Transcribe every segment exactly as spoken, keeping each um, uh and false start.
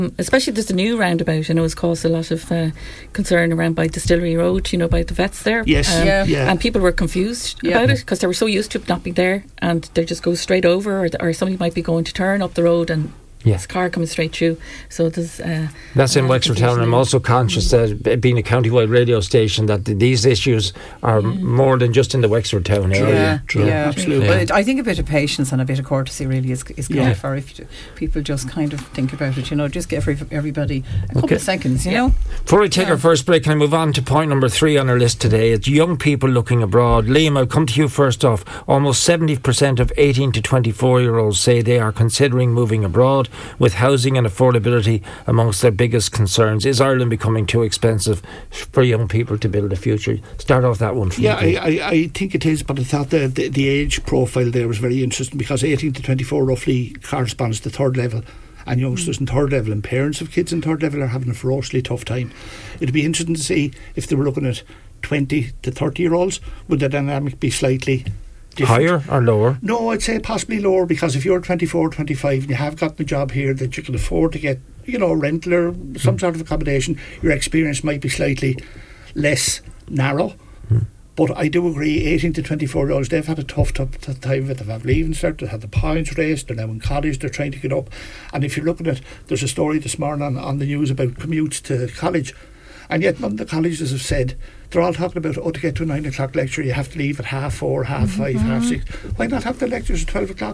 Especially there's a new roundabout, you know, it's caused a lot of uh, concern around by Distillery Road, you know, by the vets there. Yes, um, yeah. yeah. And people were confused yeah. about it because they were so used to it not being there, and they just go straight over, or, or somebody might be going to turn up the road and Yeah. this car coming straight through. So there's uh, that's in Wexford Town. I'm also conscious that being a countywide radio station, that th- these issues are yeah. more than just in the Wexford Town area. Yeah, True. yeah, Absolutely. But it, I think a bit of patience and a bit of courtesy really is is Yeah. called for if you, people just kind of think about it. You know, just give every, everybody a couple Okay. of seconds. You Yeah. know. Before we take Yeah. our first break, can I move on to point number three on our list today? It's young people looking abroad. Liam, I'll come to you first off. Almost seventy percent of eighteen to twenty-four year olds say they are considering moving abroad, with housing and affordability amongst their biggest concerns. Is Ireland becoming too expensive for young people to build a future? Start off that one for Yeah, me. I, I, I think it is, but I thought the, the, the age profile there was very interesting, because eighteen to twenty-four roughly corresponds to third level, and youngsters in third level and parents of kids in third level are having a ferociously tough time. It'd be interesting to see if they were looking at twenty to thirty year olds, would the dynamic be slightly different? Higher or lower? No, I'd say possibly lower, because if you're twenty-four, twenty-five and you have gotten a job here that you can afford to get, you know, rental or some sort of accommodation, your experience might be slightly less narrow. Mm. But I do agree, eighteen to twenty-four year olds, they've had a tough, tough, tough time with it. They've had leaving cert, they've had the points raised, they're now in college, they're trying to get up. And if you're looking at, there's a story this morning on, on the news about commutes to college, and yet none of the colleges have said, they're all talking about, oh, to get to a nine o'clock lecture you have to leave at half four, half Mm-hmm. five, half six. Why not have the lectures at twelve o'clock?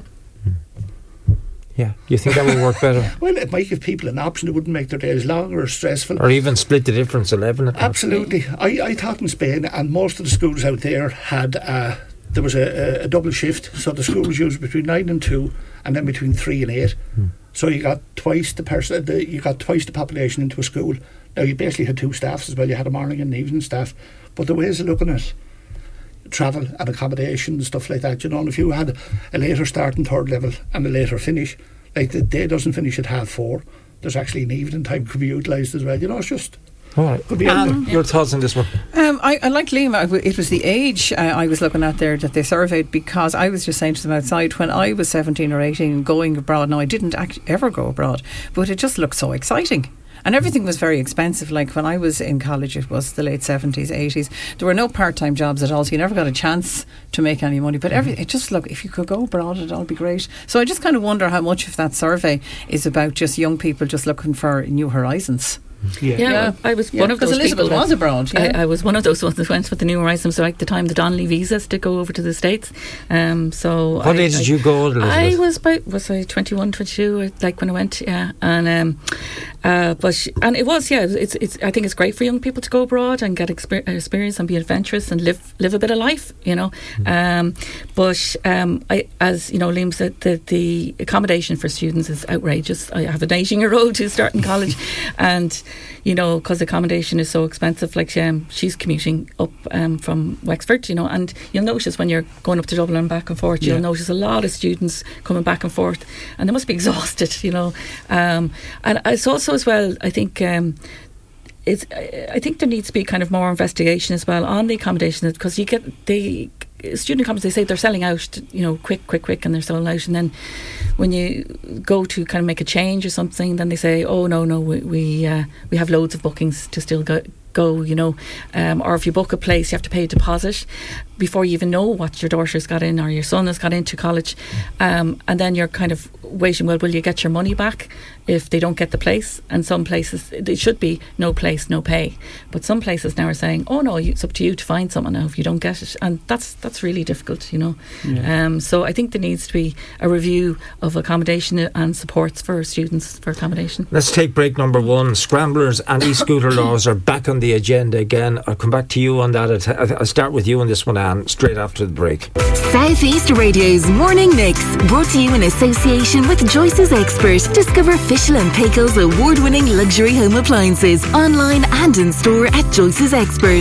Yeah. You think that will work better? Well, it might give people an option. It wouldn't make their days longer or stressful. Or even split the difference, eleven o'clock? Absolutely. I, I thought in Spain, and most of the schools out there had, uh, there was a, a, a double shift, so the school was used between nine and two, and then between three and eight. Hmm. So you got twice the person, the, you got twice the population into a school. Now you basically had two staffs as well. You had a morning and an evening staff, but the ways of looking at travel and accommodation and stuff like that, you know, and if you had a later start in third level and a later finish, like the day doesn't finish at half four, there's actually an evening time could be utilised as well. You know, it's just All right. could be Um, anything. your thoughts on this one? Um, I, I like Liam. I w- It was the age uh, I was looking at there that they surveyed, because I was just saying to them outside, when I was seventeen or eighteen and going abroad, now I didn't act- ever go abroad, but it just looked so exciting. And everything was very expensive. Like when I was in college, it was the late seventies, eighties. There were no part-time jobs at all, so you never got a chance to make any money. But every, it just looked, if you could go abroad, it'd all be great. So I just kind of wonder how much of that survey is about just young people just looking for new horizons. Yeah. Yeah, Yeah. I was Yeah, one of those because Elizabeth people that- was abroad, yeah. I, I was one of those ones that went with the New Horizons. So like the time the Donnelly visas to go over to the States. Um, so What I, age I, did you go, Elizabeth? I was about was I twenty-one, twenty-two, like when I went, yeah, and um, uh, but and it was yeah, it's it's I think it's great for young people to go abroad and get exper- experience and be adventurous and live live a bit of life, you know. Mm. Um, but um, I, as you know, Liam said, the the accommodation for students is outrageous. I have an eighteen year old who's starting college, and you know, because accommodation is so expensive, like um, she's commuting up um, from Wexford, you know, and you'll notice when you're going up to Dublin and back and forth, you'll Yeah. notice a lot of students coming back and forth, and they must be exhausted, you know. Um, and it's also as well, I think. Um, It's, I think there needs to be kind of more investigation as well on the accommodation, because you get the student accommodations, they say they're selling out, you know, quick, quick, quick, and they're selling out, and then when you go to kind of make a change or something, then they say, oh no, no, we we, uh, we have loads of bookings to still go. Go, you know, um, or if you book a place, you have to pay a deposit before you even know what your daughter's got in or your son has got into college, um, and then you're kind of waiting. Well, will you get your money back if they don't get the place? And some places it should be no place, no pay, but some places now are saying, oh no, it's up to you to find someone now if you don't get it, and that's that's really difficult, you know. Yeah. Um, so I think there needs to be a review of accommodation and supports for students for accommodation. Let's take break number one. Scramblers and e-scooter laws are back on the agenda again. I'll come back to you on that. I'll start with you on this one, Anne, straight after the break. South East Radio's Morning Mix, brought to you in association with Joyce's Expert. Discover Fischl and Paykel's award-winning luxury home appliances online and in store at Joyce's Expert.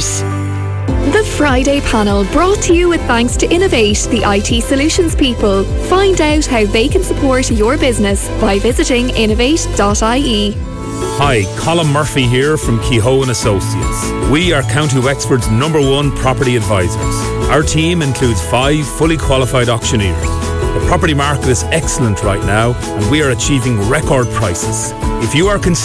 The Friday panel, brought to you with thanks to Innovate, the I T solutions people. Find out how they can support your business by visiting innovate dot I E. Hi, Colin Murphy here from Kehoe and Associates. We are County Wexford's number one property advisors. Our team includes five fully qualified auctioneers. The property market is excellent right now and we are achieving record prices. If you are considering